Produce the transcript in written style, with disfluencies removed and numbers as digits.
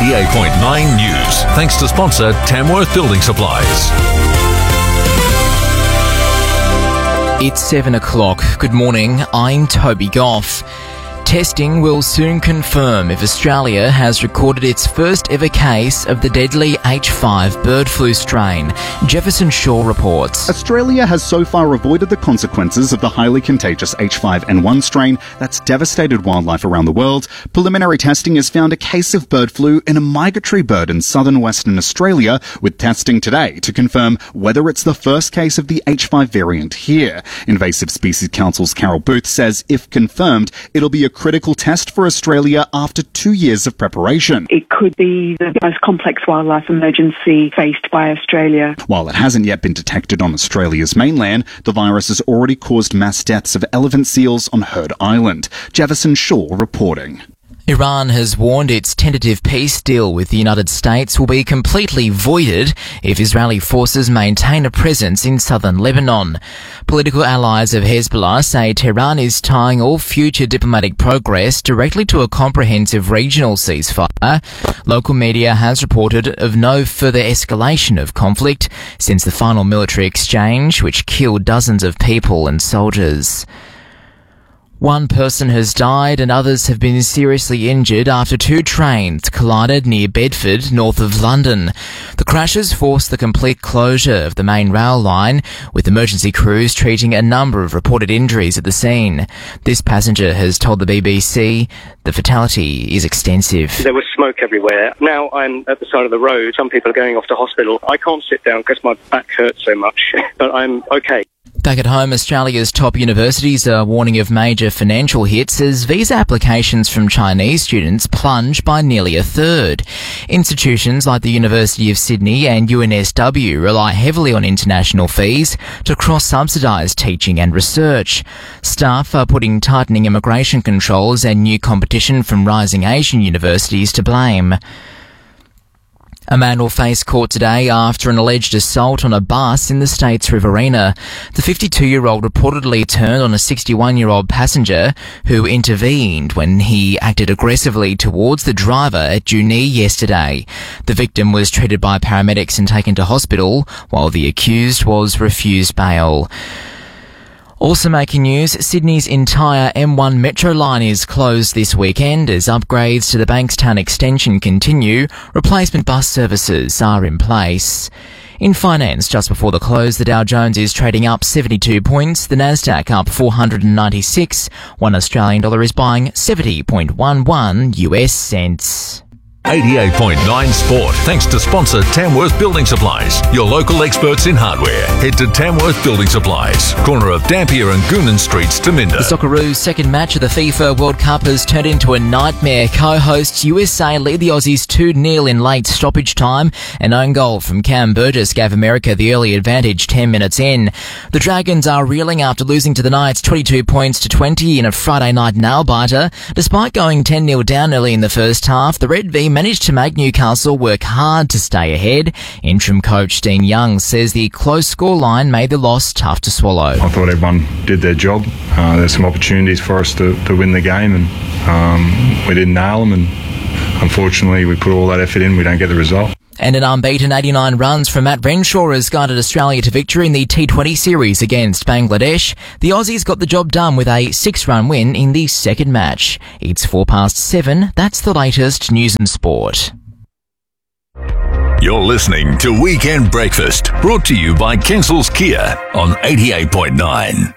88.9 News, thanks to sponsor Tamworth Building Supplies. It's 7 o'clock. Good morning, I'm Toby Goff. Testing will soon confirm if Australia has recorded its first ever case of the deadly H5 bird flu strain. Jefferson Shaw reports. Australia has so far avoided the consequences of the highly contagious H5N1 strain that's devastated wildlife around the world. Preliminary testing has found a case of bird flu in a migratory bird in southern Western Australia, with testing today to confirm whether it's the first case of the H5 variant here. Invasive Species Council's Carol Booth says if confirmed, it'll be a critical test for Australia after 2 years of preparation. It could be the most complex wildlife emergency faced by Australia. While it hasn't yet been detected on Australia's mainland, the virus has already caused mass deaths of elephant seals on Heard Island. Jefferson Shaw reporting. Iran has warned its tentative peace deal with the United States will be completely voided if Israeli forces maintain a presence in southern Lebanon. Political allies of Hezbollah say Tehran is tying all future diplomatic progress directly to a comprehensive regional ceasefire. Local media has reported of no further escalation of conflict since the final military exchange, which killed dozens of people and soldiers. One person has died and others have been seriously injured after two trains collided near Bedford, north of London. The crashes forced the complete closure of the main rail line, with emergency crews treating a number of reported injuries at the scene. This passenger has told the BBC the fatality is extensive. There was smoke everywhere. Now I'm at the side of the road. Some people are going off to hospital. I can't sit down because my back hurts so much, but I'm okay. Back at home, Australia's top universities are warning of major financial hits as visa applications from Chinese students plunge by nearly a third. Institutions like the University of Sydney and UNSW rely heavily on international fees to cross-subsidise teaching and research. Staff are putting tightening immigration controls and new competition from rising Asian universities to blame. A man will face court today after an alleged assault on a bus in the state's Riverina. The 52-year-old reportedly turned on a 61-year-old passenger who intervened when he acted aggressively towards the driver at Junee yesterday. The victim was treated by paramedics and taken to hospital, while the accused was refused bail. Also making news, Sydney's entire M1 Metro line is closed this weekend as upgrades to the Bankstown extension continue. Replacement bus services are in place. In finance, just before the close, the Dow Jones is trading up 72 points, the Nasdaq up 496, $1 Australian dollar is buying 70.11 US cents. 88.9 Sport, thanks to sponsor Tamworth Building Supplies, your local experts in hardware. Head to Tamworth Building Supplies, corner of Dampier and Goonan Streets, Taminda. The Socceroos' second match of the FIFA World Cup has turned into a nightmare. Co-hosts USA lead the Aussies 2-0 in late stoppage time. An own goal from Cam Burgess gave America the early advantage 10 minutes in. The Dragons are reeling after losing to the Knights 22 points to 20 in a Friday night nail-biter. Despite going 10-0 down early in the first half, the Red V managed to make Newcastle work hard to stay ahead. Interim coach Dean Young says the close scoreline made the loss tough to swallow. I thought everyone did their job. There's some opportunities for us to win the game, and we didn't nail them, and unfortunately we put all that effort in, we don't get the result. And an unbeaten 89 runs from Matt Renshaw has guided Australia to victory in the T20 series against Bangladesh. The Aussies got the job done with a 6-run win in the second match. It's 7:04. That's the latest news and sport. You're listening to Weekend Breakfast, brought to you by Kensel's Kia on 88.9.